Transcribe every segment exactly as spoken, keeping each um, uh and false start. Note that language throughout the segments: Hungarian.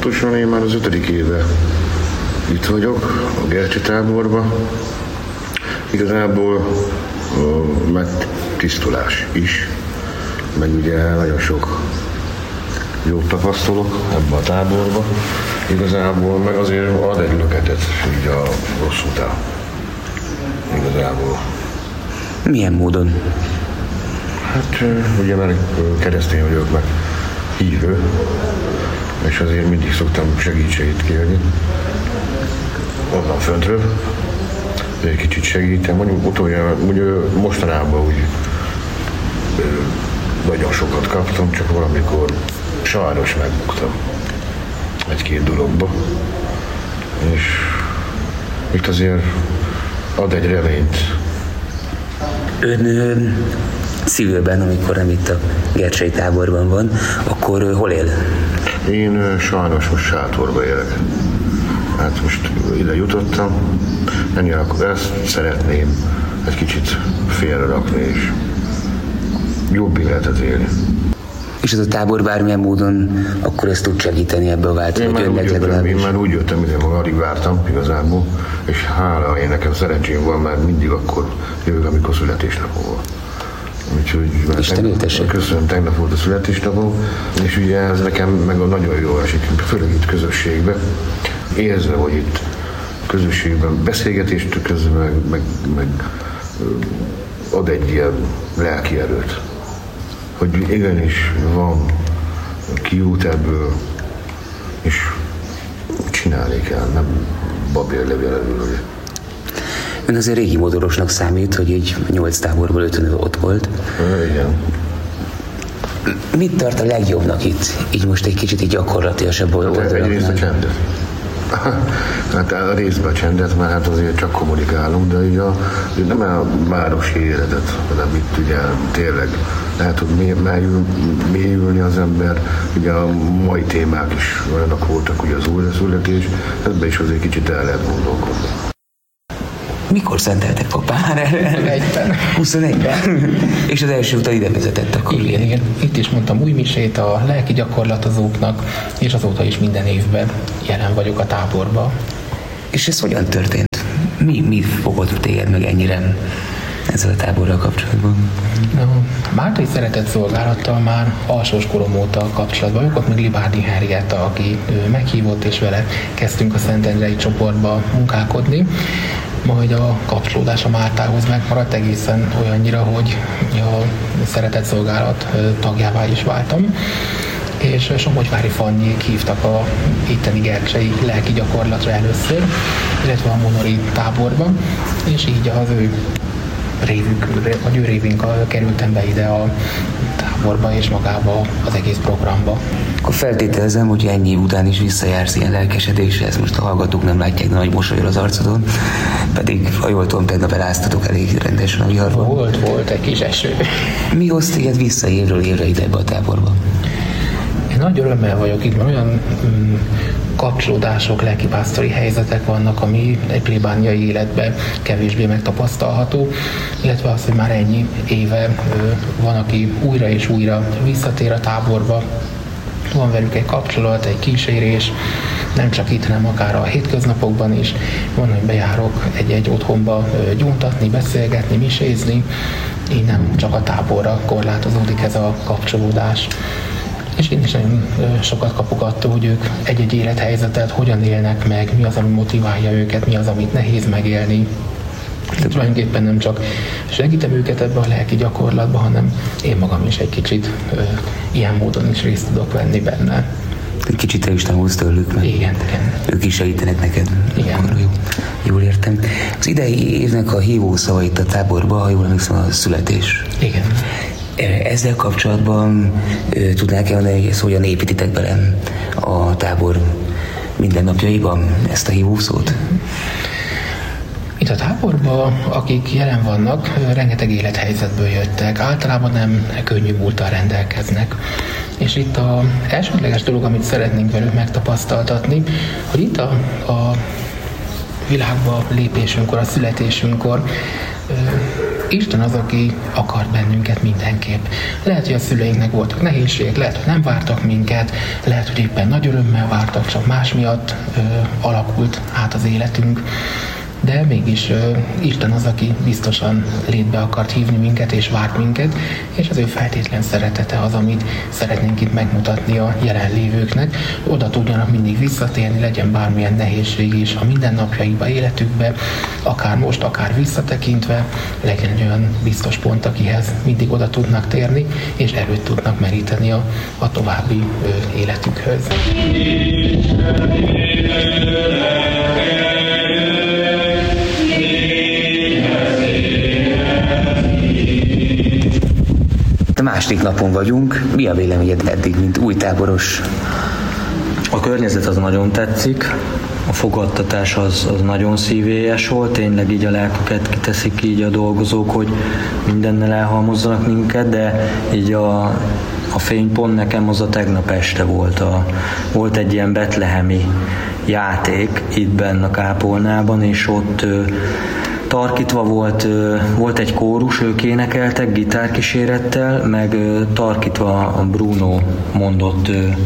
pontosan én már az ötödik éve itt vagyok, a Gercsi táborban. Igazából megtisztulás is, meg ugye nagyon sok jót tapasztalok ebbe a táborba. Igazából meg azért ad egy löketet így a rossz után. Igazából. Milyen módon? Hát ugye már keresztény vagyok, meg hívő, és azért mindig szoktam segítséget kérni. Onnan föntről. Egy kicsit segítem, mondjuk utoljára, mondjuk mostanában úgy ö, nagyon sokat kaptam, csak valamikor sajnos megbuktam egy-két dologba. És itt azért ad egy reményt. Ön ö, szívőben, amikor nem itt a Gercsei táborban van, akkor ö, hol él? Én ö, sajnos most sátorba élek. Hát most ide jutottam, ennél akkor ezt szeretném egy kicsit félre rakni és jobb életet élni. És ez a tábor bármilyen módon akkor ezt tud segíteni ebbe a változat? Én, én már úgy jöttem ide, hogy alig vártam igazából, és hála én nekem szerencsém van, mert mindig akkor jövök, amikor születésnapom van. Úgyhogy Isten éltesse. Köszönöm, tegnap volt a születésnapom, és ugye ez nekem meg a nagyon jó esik, főleg itt közösségben. Érzve, hogy itt közösségben beszélgetést közben meg, meg, meg ad egy ilyen lelki erőt, hogy igenis van kiút ebből, és csinálni kell, nem babérlevélelül. Ön azért régi motorosnak számít, hogy így nyolc táborból ötön ott volt. Igen. Mit tart a legjobbnak itt? Így most egy kicsit így gyakorlatilasabb oldalaknál. Hát egyrészt a csendet. Hát a részben a csendet, mert hát azért csak kommunikálunk, de ugye a, nem a városi életet, hanem itt ugye tényleg lehet, hogy mélyül, mélyülni az ember. Ugye a mai témák is olyanok voltak, ugye az újraszületés, ebben is azért kicsit el lehet gondolkodni. Mikor szenteltek papára? huszonegyben. huszonegyben? És az első utal ide vezetett akkor? Igen, igen. Itt is mondtam új misét a lelki gyakorlatozóknak, és azóta is minden évben jelen vagyok a táborban. És ez hogyan történt? Mi, mi fogott téged meg ennyire ezzel a táborral kapcsolatban? A Máltai Szeretetszolgálattal már alsós korom óta kapcsolatban vagyok, ott még Libárdi Henrietta, aki meghívott, és vele kezdtünk a Szentendrei csoportba munkálkodni. Majd a kapcsolódás a Máltához megmaradt egészen olyannyira, hogy a Szeretetszolgálat tagjává is váltam. És Somogyvári Fannyék hívtak a itteni gercsei lelki gyakorlatra először, illetve a Monori táborban, és így az ő révünk, vagy ő révünk kerültem be ide a táborba és magába az egész programba. Akkor feltételezem, hogy ennyi év után is visszajársz ilyen lelkesedésre, ezt most a hallgatók nem látják, de nagy mosolyol az arcodon, pedig ha jól tudom, tegnap eláztatok elég rendesen a viharban. Volt, volt egy kis eső. Mi hoz téged vissza évről évre ide ebbe a táborba? Én nagy örömmel vagyok itt, mert olyan mm, kapcsolódások, lelkipásztori helyzetek vannak, ami egy plébániai életben kevésbé megtapasztalható, illetve az, hogy már ennyi éve ö, van, aki újra és újra visszatér a táborba, van velük egy kapcsolat, egy kísérés, nem csak itt, hanem akár a hétköznapokban is. Van, hogy bejárok egy-egy otthonba ö, gyújtatni, beszélgetni, misézni, így nem csak a táborra korlátozódik ez a kapcsolódás. És én is nagyon sokat kapok attól, hogy ők egy-egy élethelyzetet hogyan élnek meg, mi az, ami motiválja őket, mi az, amit nehéz megélni. Tulajdonképpen nem csak segítem őket ebbe a lelki gyakorlatba, hanem én magam is egy kicsit ö, ilyen módon is részt tudok venni benne. Kicsit te is tanulsz tőlük, mert igen, igen. Ők is segítenek neked. Igen. Akkor jó. Jól értem. Az idei évnek a hívó szava itt a táborban, ha jól emlékszem, a születés. Igen. Ezzel kapcsolatban tudnák-e mondani, hogy ezt hogyan építitek bele a tábor mindennapjaiban, ezt a hívószót? Itt a táborban, akik jelen vannak, rengeteg élethelyzetből jöttek, általában nem könnyű múlttal rendelkeznek. És itt az elsődleges dolog, amit szeretnénk velük megtapasztaltatni, hogy itt a, a világba lépésünkkor, a születésünkkor Isten az, aki akart bennünket mindenképp. Lehet, hogy a szüleinknek voltak nehézségek, lehet, hogy nem vártak minket, lehet, hogy éppen nagy örömmel vártak, csak más miatt ö, alakult át az életünk. De mégis uh, Isten az, aki biztosan létbe akart hívni minket és várt minket, és az ő feltétlen szeretete az, amit szeretnénk itt megmutatni a jelenlévőknek. Oda tudjanak mindig visszatérni, legyen bármilyen nehézség is a mindennapjaikba, életükbe, akár most, akár visszatekintve, legyen egy olyan biztos pont, akihez mindig oda tudnak térni, és erőt tudnak meríteni a, a további uh, életükhöz. A második napon vagyunk. Mi a véleményed eddig, mint új táboros? A környezet az nagyon tetszik, a fogadtatás az, az nagyon szívélyes volt, tényleg így a lelküket kiteszik így a dolgozók, hogy mindennel elhalmozzanak minket, de így a, a fénypont nekem az a tegnap este volt. A, volt egy ilyen betlehemi játék itt benne a kápolnában, és ott tarkítva volt, volt egy kórus, ők énekeltek gitárkísérettel, meg tarkítva a Bruno mondott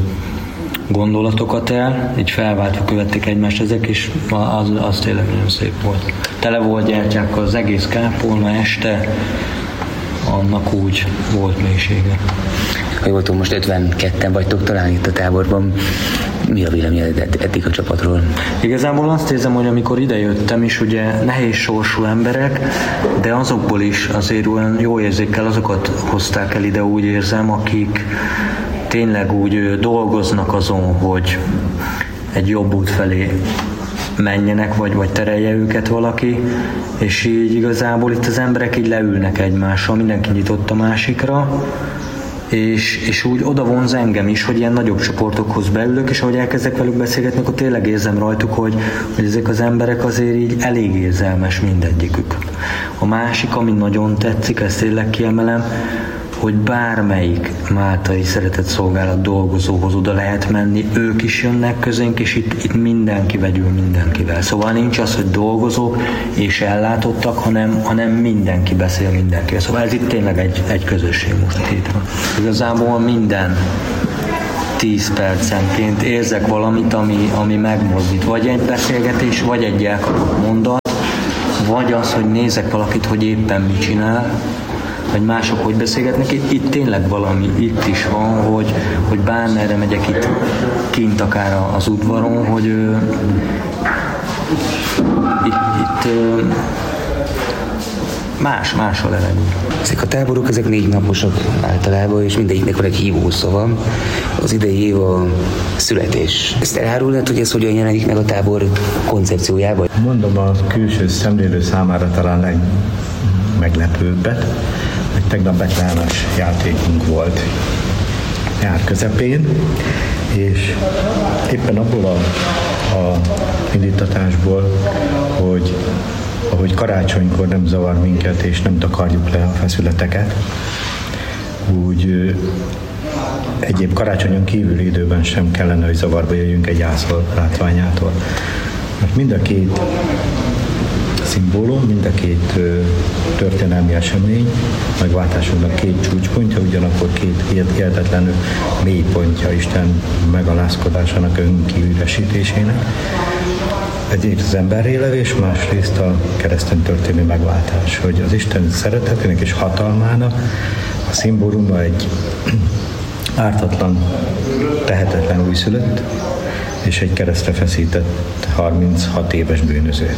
gondolatokat el, így felváltva követték egymást ezek, és az, az tényleg nagyon szép volt. Tele volt gyertyákkal az egész kápolna este, annak úgy volt mélysége. Ha jól tudom, most ötvenketten vagytok talán itt a táborban. Mi a véleményed eddig a csapatról? Igazából azt érzem, hogy amikor idejöttem is, ugye nehéz sorsú emberek, de azokból is azért olyan jó érzékkel azokat hozták el ide, úgy érzem, akik tényleg úgy dolgoznak azon, hogy egy jobb út felé menjenek, vagy, vagy terelje őket valaki, és így igazából itt az emberek így leülnek egymással, mindenki nyitott a másikra, És, és úgy oda vonz engem is, hogy ilyen nagyobb csoportokhoz beülök, és ahogy elkezdek velük beszélgetni, akkor tényleg érzem rajtuk, hogy, hogy ezek az emberek azért így elég érzelmes mindegyikük. A másik, ami nagyon tetszik, ezt tényleg kiemelem, hogy bármelyik máltai szeretett szolgálat dolgozóhoz oda lehet menni, ők is jönnek közénk, és itt, itt mindenki vegyül mindenkivel. Szóval nincs az, hogy dolgozók és ellátottak, hanem, hanem mindenki beszél mindenkivel. Szóval ez itt tényleg egy, egy közösség most itt van. Igazából minden tíz percenként érzek valamit, ami, ami megmozdít. Vagy egy beszélgetés, vagy egy elkapott mondat, vagy az, hogy nézek valakit, hogy éppen mit csinál, vagy mások hogy beszélgetnek, itt, itt tényleg valami itt is van, hogy, hogy bármerre megyek itt kint akár az udvaron, hogy ö, itt, itt ö, más, más a levegő. Ezek a táborok, ezek négy naposak általában, és mindegyiknek van egy hívószava. Az idei év a születés. Ezt elárulnád, hogy ez hogyan jelenik meg a tábor koncepciójában? Mondom, a külső szemlélő számára talán legmeglepőbbet, hogy tegnap betlehemes játékunk volt nyár közepén, és éppen abból a, a indítatásból, hogy ahogy karácsonykor nem zavar minket, és nem takarjuk le a feszületeket, úgy egyéb karácsonyon kívüli időben sem kellene, hogy zavarba jöjjünk egy jászol látványától. Mert mind a két szimbólum, mind a két ö, történelmi esemény, megváltásunknak két csúcspontja, ugyanakkor két hihetetlenül mély pontja Isten megalázkodásának, önkívülesítésének. Egyrészt az emberrélevés, másrészt a kereszten történő megváltás, hogy az Isten szeretetének és hatalmának a szimbóluma egy ártatlan, tehetetlen újszülött, és egy keresztre feszített harminchat éves bűnöző.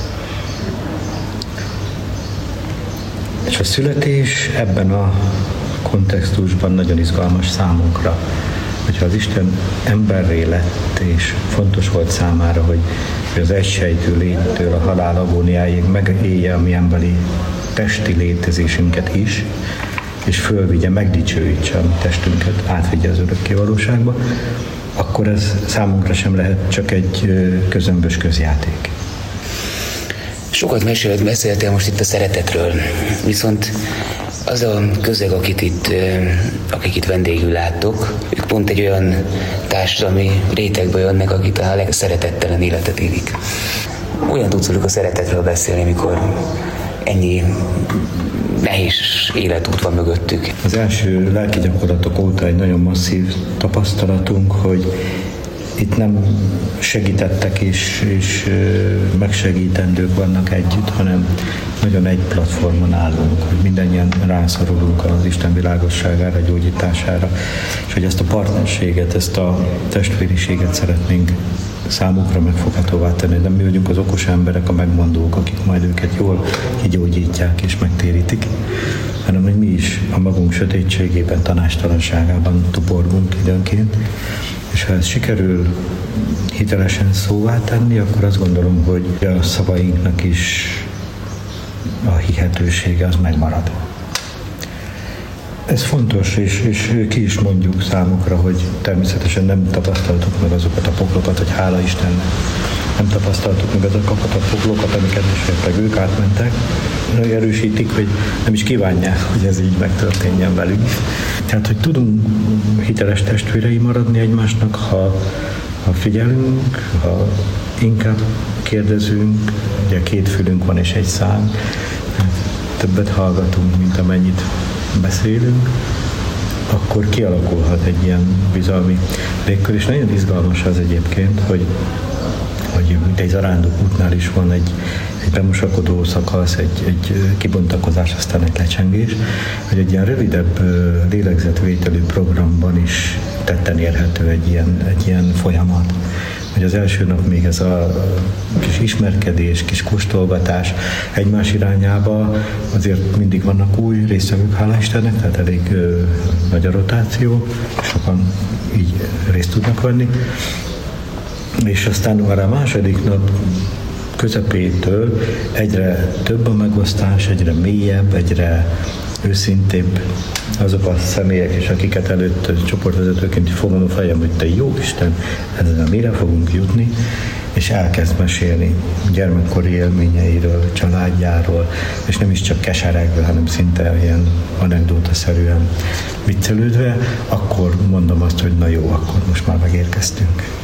És a születés ebben a kontextusban nagyon izgalmas számunkra, hogyha az Isten emberré lett, és fontos volt számára, hogy az egysejtő léttől a halál agóniáig megélje a mi emberi testi létezésünket is, és fölvigye, megdicsőítse a mi testünket, átvigye az örökké valóságba, akkor ez számunkra sem lehet csak egy közömbös közjáték. Sokat mesélt, beszéltél most itt a szeretetről, viszont az a közeg, akit itt, akik itt vendégül láttok, ők pont egy olyan társadalmi rétegbe jönnek, akik a legszeretettelen életet élik. Olyan tudsz velük a szeretetről beszélni, amikor ennyi nehéz életút van mögöttük. Az első lelki gyakorlatok óta egy nagyon masszív tapasztalatunk, hogy itt nem segítettek és, és megsegítendők vannak együtt, hanem nagyon egy platformon állunk, hogy mindannyian rászorulunk az Isten világosságára, gyógyítására, és hogy ezt a partnerséget, ezt a testvériséget szeretnénk számukra megfoghatóvá tenni. Nem mi vagyunk az okos emberek, a megmondók, akik majd őket jól kigyógyítják és megtérítik, hanem hogy mi is a magunk sötétségében, tanástalanságában toporgunk időnként, és ha ez sikerül hitelesen szóvá tenni, akkor azt gondolom, hogy a szavainknak is a hihetősége az megmarad. Ez fontos, és, és ki is mondjuk számukra, hogy természetesen nem tapasztaltuk meg azokat a poklokat, hogy hála Istennek nem tapasztaltuk meg azokat a poklokat, amiket esetleg ők átmentek. Erősítik, hogy nem is kívánják, hogy ez így megtörténjen velük. Tehát, hogy tudunk hiteles testvérei maradni egymásnak, ha, ha figyelünk, ha inkább kérdezünk, ugye két fülünk van és egy szám, többet hallgatunk, mint amennyit beszélünk, akkor kialakulhat egy ilyen bizalmi légkör, és nagyon izgalmas az egyébként, hogy hogy egy zarándok útnál is van egy, egy bemosakodó szakasz, egy, egy kibontakozás, aztán egy lecsengés, hogy egy ilyen rövidebb lélegzetvételű programban is tetten érhető egy ilyen, egy ilyen folyamat. Hogy az első nap még ez a kis ismerkedés, kis kóstolgatás egymás irányába, azért mindig vannak új résztvevők, hála Istennek, tehát elég ö, nagy a rotáció, sokan így részt tudnak venni. És aztán már a második nap közepétől egyre több a megosztás, egyre mélyebb, egyre őszintébb azok a személyek, és akiket előtt csoportvezetőként fogom a fejem, hogy te jó Isten, ezen mire fogunk jutni, és elkezd mesélni gyermekkori élményeiről, családjáról, és nem is csak keseregve, hanem szinte ilyen anekdótaszerűen viccelődve, akkor mondom azt, hogy na jó, akkor most már megérkeztünk.